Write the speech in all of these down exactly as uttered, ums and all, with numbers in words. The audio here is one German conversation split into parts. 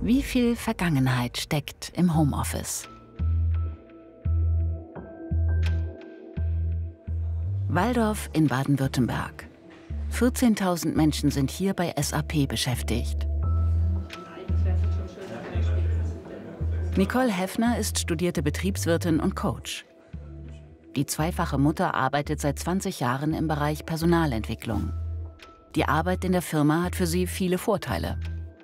Wie viel Vergangenheit steckt im Homeoffice? Walldorf in Baden-Württemberg. vierzehntausend Menschen sind hier bei S A P beschäftigt. Nicole Heffner ist studierte Betriebswirtin und Coach. Die zweifache Mutter arbeitet seit zwanzig Jahren im Bereich Personalentwicklung. Die Arbeit in der Firma hat für sie viele Vorteile.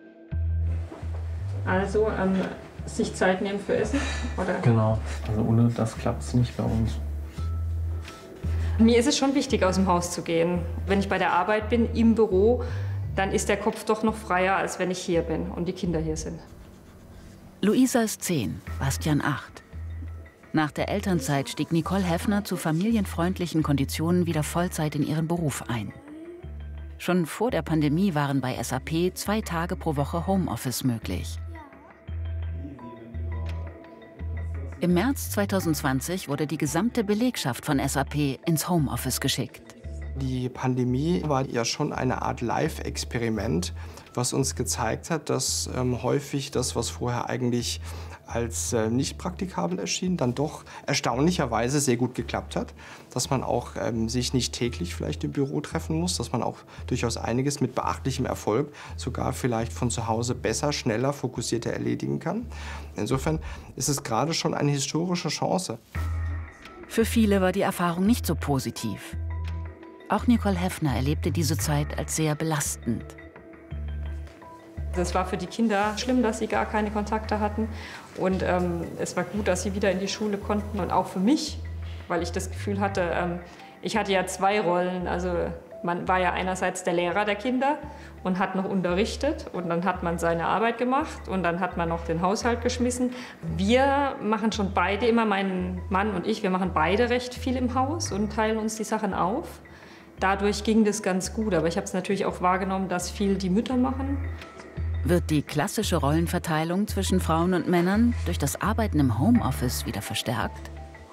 Also ähm, sich Zeit nehmen für Essen? Oder? Genau, also ohne das klappt es nicht bei uns. Mir ist es schon wichtig, aus dem Haus zu gehen. Wenn ich bei der Arbeit bin, im Büro, dann ist der Kopf doch noch freier, als wenn ich hier bin und die Kinder hier sind. Luisa ist zehn, Bastian acht. Nach der Elternzeit stieg Nicole Heffner zu familienfreundlichen Konditionen wieder Vollzeit in ihren Beruf ein. Schon vor der Pandemie waren bei S A P zwei Tage pro Woche Homeoffice möglich. Im März zweitausendzwanzig wurde die gesamte Belegschaft von S A P ins Homeoffice geschickt. Die Pandemie war ja schon eine Art Live-Experiment, was uns gezeigt hat, dass ähm, häufig das, was vorher eigentlich als äh, nicht praktikabel erschien, dann doch erstaunlicherweise sehr gut geklappt hat. Dass man auch ähm, sich nicht täglich vielleicht im Büro treffen muss, dass man auch durchaus einiges mit beachtlichem Erfolg sogar vielleicht von zu Hause besser, schneller, fokussierter erledigen kann. Insofern ist es gerade schon eine historische Chance. Für viele war die Erfahrung nicht so positiv. Auch Nicole Heffner erlebte diese Zeit als sehr belastend. Es war für die Kinder schlimm, dass sie gar keine Kontakte hatten. Und ähm, es war gut, dass sie wieder in die Schule konnten. Und auch für mich, weil ich das Gefühl hatte, ähm, ich hatte ja zwei Rollen. Also man war ja einerseits der Lehrer der Kinder und hat noch unterrichtet. Und dann hat man seine Arbeit gemacht und dann hat man noch den Haushalt geschmissen. Wir machen schon beide immer, mein Mann und ich, wir machen beide recht viel im Haus und teilen uns die Sachen auf. Dadurch ging das ganz gut. Aber ich habe es natürlich auch wahrgenommen, dass viel die Mütter machen. Wird die klassische Rollenverteilung zwischen Frauen und Männern durch das Arbeiten im Homeoffice wieder verstärkt?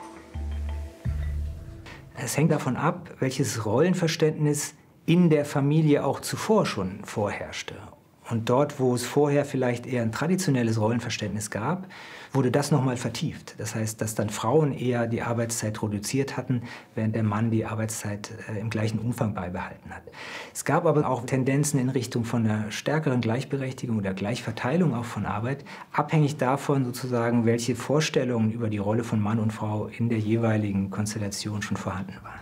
Es hängt davon ab, welches Rollenverständnis in der Familie auch zuvor schon vorherrschte. Und dort, wo es vorher vielleicht eher ein traditionelles Rollenverständnis gab, wurde das nochmal vertieft. Das heißt, dass dann Frauen eher die Arbeitszeit reduziert hatten, während der Mann die Arbeitszeit äh, im gleichen Umfang beibehalten hat. Es gab aber auch Tendenzen in Richtung von einer stärkeren Gleichberechtigung oder Gleichverteilung auch von Arbeit, abhängig davon sozusagen, welche Vorstellungen über die Rolle von Mann und Frau in der jeweiligen Konstellation schon vorhanden waren.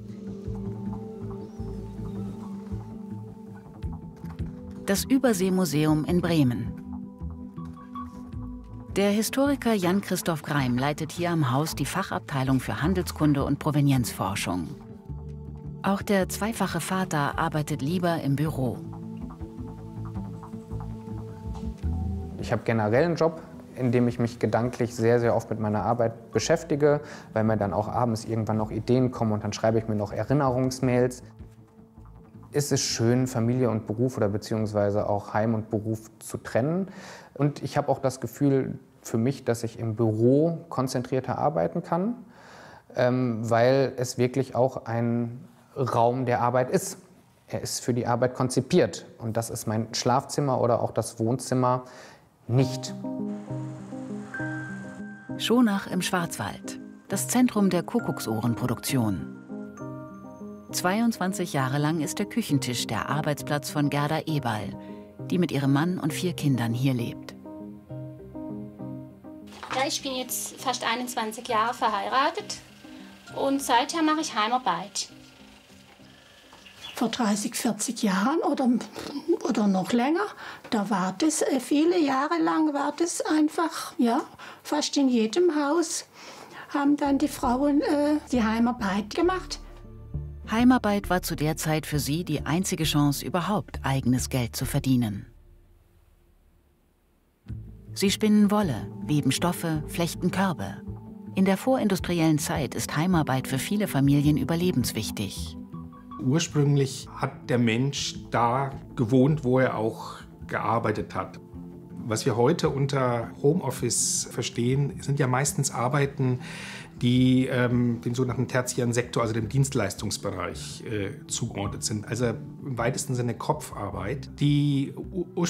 Das Überseemuseum in Bremen. Der Historiker Jan-Christoph Greim leitet hier am Haus die Fachabteilung für Handelskunde und Provenienzforschung. Auch der zweifache Vater arbeitet lieber im Büro. Ich habe generell einen Job, in dem ich mich gedanklich sehr, sehr oft mit meiner Arbeit beschäftige, weil mir dann auch abends irgendwann noch Ideen kommen und dann schreibe ich mir noch Erinnerungsmails. Ist es schön, Familie und Beruf oder beziehungsweise auch Heim und Beruf zu trennen. Und ich habe auch das Gefühl für mich, dass ich im Büro konzentrierter arbeiten kann, ähm, weil es wirklich auch ein Raum der Arbeit ist. Er ist für die Arbeit konzipiert und das ist mein Schlafzimmer oder auch das Wohnzimmer nicht. Schonach im Schwarzwald, das Zentrum der Kuckucksohrenproduktion. zweiundzwanzig Jahre lang ist der Küchentisch der Arbeitsplatz von Gerda Eberl, die mit ihrem Mann und vier Kindern hier lebt. Ja, ich bin jetzt fast einundzwanzig Jahre verheiratet und seither mache ich Heimarbeit. Vor dreißig, vierzig Jahren oder, oder noch länger, da war das, viele Jahre lang war das einfach, ja, fast in jedem Haus haben dann die Frauen äh, die Heimarbeit gemacht. Heimarbeit war zu der Zeit für sie die einzige Chance, überhaupt eigenes Geld zu verdienen. Sie spinnen Wolle, weben Stoffe, flechten Körbe. In der vorindustriellen Zeit ist Heimarbeit für viele Familien überlebenswichtig. Ursprünglich hat der Mensch da gewohnt, wo er auch gearbeitet hat. Was wir heute unter Homeoffice verstehen, sind ja meistens Arbeiten, die ähm, dem sogenannten tertiären Sektor, also dem Dienstleistungsbereich, äh, zugeordnet sind. Also im weitesten Sinne Kopfarbeit, die